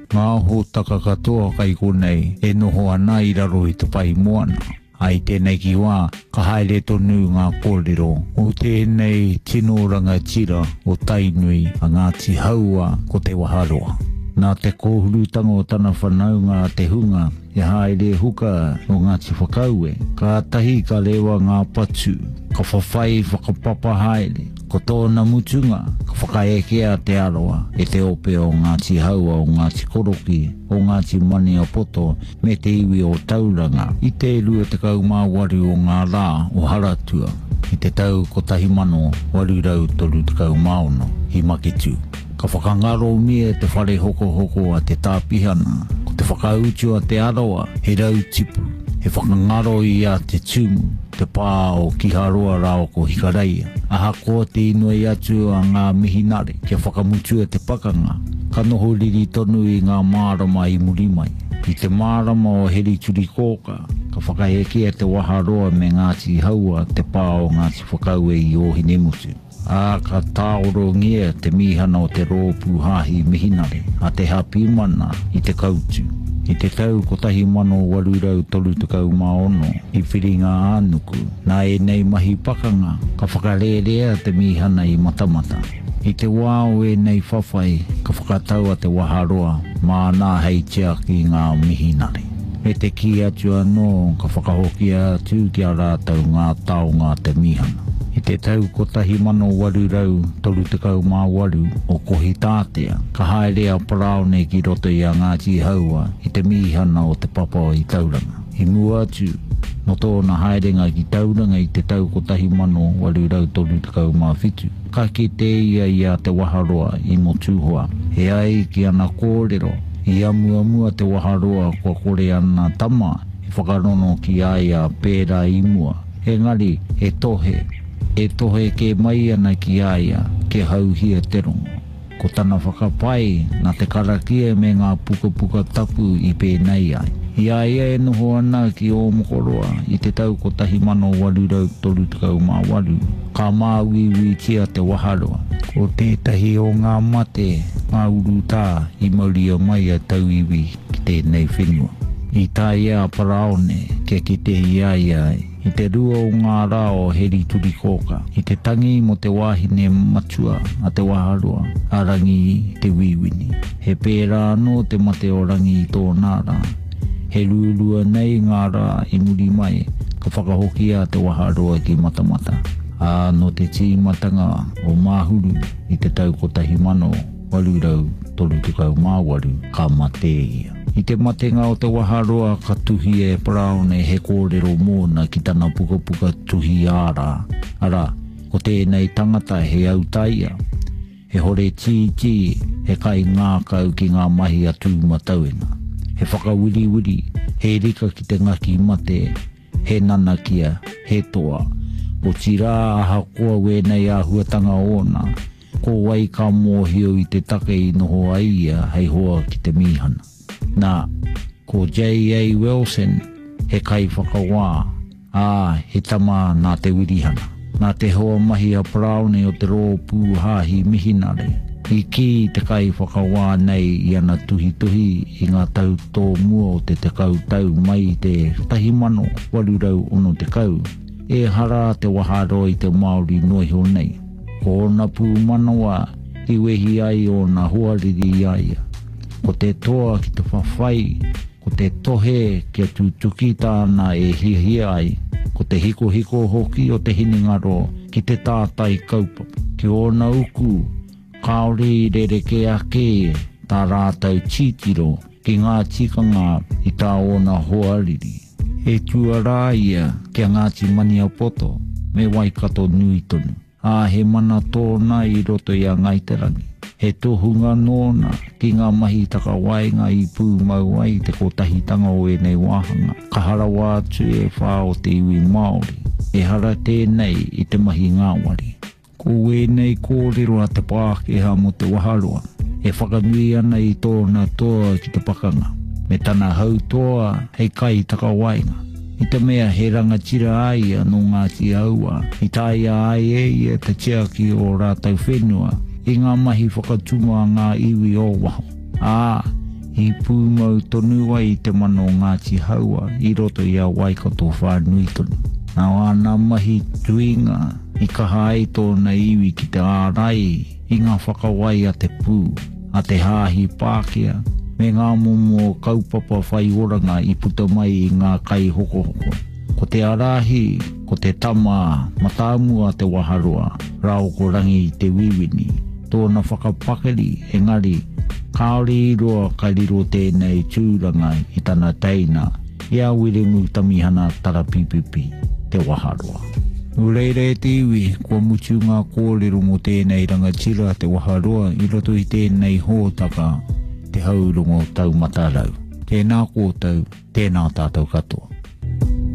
ngā ho taka katoa kai konei e noho ana I raro I te pai moana. Ai tēnei ki wā, ka haere tonu ngā kōrero o tēnei tino rangatira o Tainui a Ngāti Haua ko te Waharoa. Nā te kōhurutanga o tana whanau ngā te hunga e haere huka o Ngāti Whakaue. Ka tahi ka lewa ngā patu, ka whawhai whakapapa haere, ko tōna mutunga, ka whakaekea te aroa e te ope o Ngāti Haua, o Ngāti Koroki, o Ngāti Mani o Poto, me te iwi o Tauranga, I te rua te kaumāwari o ngā rā o Haratua, I te tau ko tahi mano warurau toru te kaumaono, I Maketu. Ka whakangaro mia te whare hoko hoko a te tāpihana, ko te whakautu a te aroa, he rau tipu, he whakangaro I a te tumu, te pā o kiharoa rao ko hikaraia. Aha koa te inoi atu a ngā mihinare, kia whakamutu a te pakanga, ka noho riri tonu I ngā mārama I muri mai. I te mārama o heri turi kōka, ka whakaekea te waharoa me Ngāti Haua te pā o Ngāti Whakaue I Ohine Mutu. A ka tāoro ngia te mihana o te rōpū hahi mihinare, a te hapi mana I te kautu. I te tau ko tahi mano warurau tolu te kaumaono I whiringa ānuku, nā e nei mahi pakanga, ka whakarerea te mihana I matamata. I te wāo e nei whawhai, ka whakatau a te waharoa, mā nā hei tea ki ngā mihinare. Me te ki atu anō, ka whakahoki atu ki a rātau ngā taonga te mihana. I te tau ko tahi mano warurau tolu te kaumāwaru o kohi tātea, ka haerea paraone ki roto I a Ngāti Haua I te mihana o te papa o I Tauranga. I mua atu, no tōna haerenga ki Tauranga I te tau ko tahi mano warurau tolu te kaumāwhitu. Ka ki te ia I a te waharoa I Motuhoa. He ai ki ana kōrero, I amuamua te waharoa kua kore ana tama, I whakarono ki ai a pērā I mua. Engari, e tohe ke mai ana ki aia, ke hauhia te rongo. Ko tana whakapai, na te karakia me ngā puka tapu I pēnei ai. I aia e noho ana ki o mokoroa, I te tau ko tahi mano warurau tolu te kaumāwaru, ka māwiwi tia te waharoa. Ko tētahi o ngā mate, ngā urutā I mauria mai a tau iwi ki tēnei whenua. I tāia a paraone, ke ki te iaia I te rua o ngā rā o heri turi kōka, I te tangi mo te wāhine matua a te waharoa, a rangi te wiwini. He pērā anō te mate o rangi I tōnā rā. He rūrua nei ngā rā I muri mai, ka whakahoki a te waharoa ki matamata. A no te tīmatanga o māhuru I te tau ko tahi mano, warurau tolu te kaumāwaru, ka mate ia. I te matenga o te waharoa ka tuhi e paraone he kōrero mōna ki tana puka tuhi ārā. Ara, ko tēnei tangata he au taia. He hore tī, he kai ngā kau ki ngā mahi atu matauenga. He whakawiri, he rika ki te ngaki mate, he nanakia, he toa. O tira aha koa wenei a huatanga ona, ko wai ka mōhio I te take I noho aia hei hoa ki te mihana. Nā, ko J.A. Wilson, he kai whakawā, he tama nā te wirihana. Nā te hoa mahi a paraone o te rōpū hahi mihinare. I ki te kai whakawā nei I ana tuhi I ngā tau tō mua o te kau tau mai te tahi mano warurau ono te kau. E hara te waharo I te Māori noiho nei. Ko ona pū manawa I wehi ai o nā huariri aia. Ko te toa ki te whawhai, ko te tohe kia tutuki tāna e hihia ai, ko te hiko hoki o te hiningaro ki te tātai kaupapa. Ki ona uku, kaori rereke ake tā rātau titiro ki ngā tikanga I tā ona hoariri. He tuarā ia kia Ngāti Mani o Poto me Waikato nui tonu. He mana tōna I roto I a Ngaiterangi. He tohunga nōna ki ngā mahi takawainga I pū mau ai te kotahitanga o e nei wāhanga. Ka harawa atu e whā o te iwi Māori. E hara tēnei I te mahi ngāwari. Ko e nei kōrero a te Pākehā mo te waharoa. E whakanui ana I tōna toa ki te pakanga. Me tana hau toa hei kai takawainga. I te mea he rangatira ai no Ngāti Haua. I taia ai te tia ki o rātau whenua. I ngā mahi whakatuma ngā iwi o waho. I pūmau tonu wai te mano Ngāti Haua I roto I a waikato whānui tonu. Nā wāna mahi tuinga I ka hae tōna iwi ki te ārai I ngā whakawai a te pū, a te hāhi Pākehā, me ngā momo kaupapa whai oranga I puta mai I ngā kai hoko hoko. Ko te arahi, ko te tama, matāmua te waharua, rao ko rangi I te wiwini. Tōna whakapakari, engari, kaori roa kairiro tēnei tūranga I tana teina, Ia wiringu tamihana tarapipipi, te waharua. Ureire te iwi, kua mutu ngā kōrero mo tēnei rangatira te waharua I roto I tēnei hōtaka, te haurongo tau matarau. Tēnā kōtau, tēnā tātou katoa.